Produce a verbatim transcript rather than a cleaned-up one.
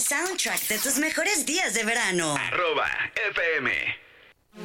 soundtrack de tus mejores días de verano. Arroba F M